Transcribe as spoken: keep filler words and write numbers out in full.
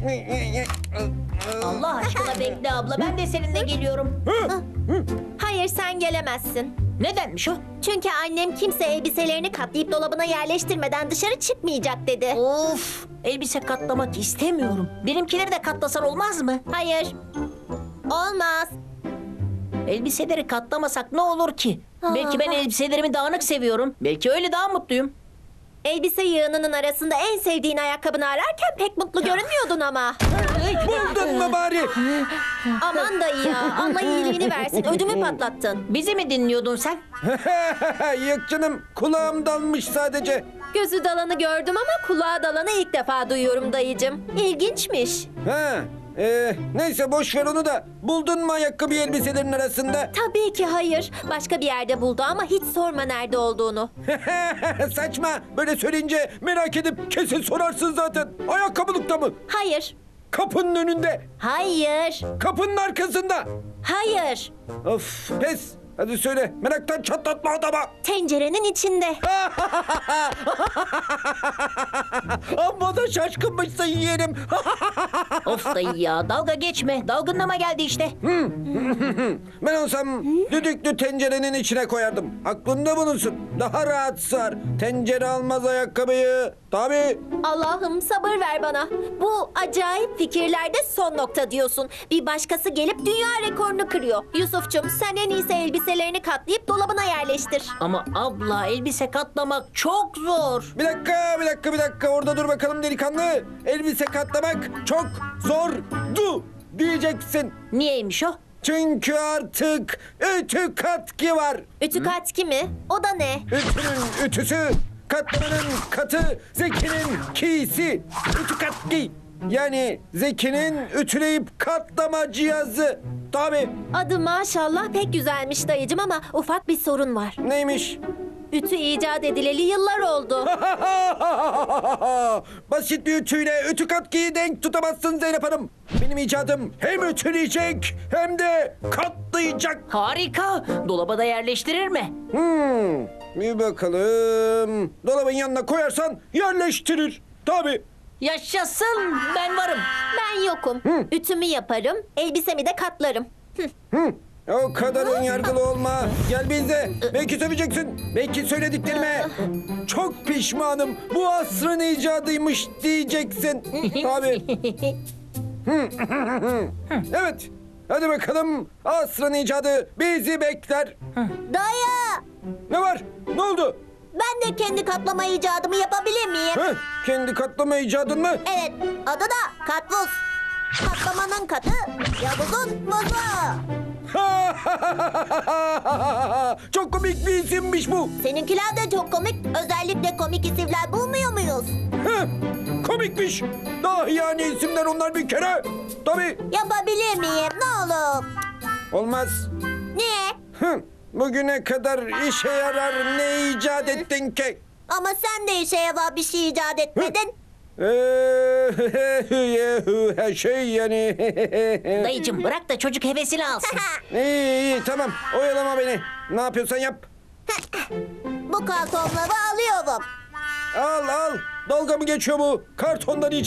Allah aşkına bekle abla, ben de seninle geliyorum. Hayır, sen gelemezsin. Nedenmiş o? Çünkü annem kimse elbiselerini katlayıp dolabına yerleştirmeden dışarı çıkmayacak dedi. Of, elbise katlamak istemiyorum. Benimkileri de katlasan olmaz mı? Hayır. Olmaz. Elbiseleri katlamasak ne olur ki? Belki ben elbiselerimi dağınık seviyorum. Belki öyle daha mutluyum. Elbise yığınının arasında en sevdiğin ayakkabını ararken pek mutlu görünmüyordun ama. Buldun mu bari? Aman dayı ya, Allah iyiliğini versin. Ödümü patlattın. Bizi mi dinliyordun sen? Yok canım, kulağım dalmış sadece. Gözü dalanı gördüm ama kulağı dalanı ilk defa duyuyorum dayıcım. İlginçmiş. Ha, e, neyse boş ver onu da. Buldun mu ayakkabı elbiselerin arasında? Tabii ki hayır. Başka bir yerde buldu ama hiç sorma nerede olduğunu. Saçma. Böyle söyleyince merak edip kesin sorarsın zaten. Ayakkabılıkta mı? Hayır. Kapının önünde. Hayır. Kapının arkasında. Hayır. Of, pes. Hadi söyle. Meraktan çatlatma adama. Tencerenin içinde. Amma da şaşkınmışsın yeğenim. Of dayı ya, dalga geçme. Dalgınlama geldi işte. Ben olsam düdüklü tencerenin içine koyardım. Aklında bulunsun. Daha rahat sığar. Tencere almaz ayakkabıyı. Tabii. Allah'ım sabır ver bana. Bu acayip fikirlerde son nokta diyorsun. Bir başkası gelip dünya rekorunu kırıyor. Yusuf'cum sen en iyisi elbiselerini katlayıp dolabına yerleştir. Ama abla, elbise katlamak çok zor. Bir dakika, bir dakika, bir dakika. Orada dur bakalım delikanlı. Elbise katlamak çok zordu diyeceksin. Niyeymiş o? Çünkü artık ütü katki var. Ütü katki mi? O da ne? Ütünün ütüsü, katlamanın katı, Zeki'nin kisi. Ütü katki. Yani Zeki'nin ütüleyip katlama cihazı. Tabii. Adı maşallah pek güzelmiş dayıcım ama ufak bir sorun var. Neymiş? Ütü icat edileli yıllar oldu. Basit bir ütüyle ütü katkiyi denk tutamazsın Zeynep Hanım. Benim icadım hem ütüleyecek hem de katlayacak. Harika. Dolaba da yerleştirir mi? Hmm, bir bakalım. Dolabın yanına koyarsan yerleştirir. Tabii. Yaşasın. Ben varım. Ben yokum. Ütümü yaparım, elbisemi de katlarım. Hı, o kadar önyargılı olma. Gel bizde. Belki söveceksin. Belki söylediklerime çok pişmanım. Bu asrın icadıymış diyeceksin. Tabii. Evet. Hadi bakalım. Asrın icadı bizi bekler. Dayı! Ne var? Ne oldu? Ben de kendi katlama icadımı yapabilir miyim? Ha? Kendi katlama icadın mı? Evet, adı da katbuz. Katlamanın katı, Yavuz'un buzu. Çok komik bir isimmiş bu. Seninkiler de çok komik. Özellikle komik isimler bulmuyor muyuz? Heh, komikmiş. Daha yani isimler onlar bir kere. Tabii. Yapabilir miyim? Ne olur. Olmaz. Niye? Hı, bugüne kadar işe yarar ne icat ettin ki? Ama sen de işe yarar bir şey icat etmedin. Ee, şey yani. Dayıcım bırak da çocuk hevesini alsın. İyi iyi tamam oyalama beni. Ne yapıyorsan yap. Bu kartonları alıyorum. Al al. Dalga mı geçiyor bu? Kartondan icat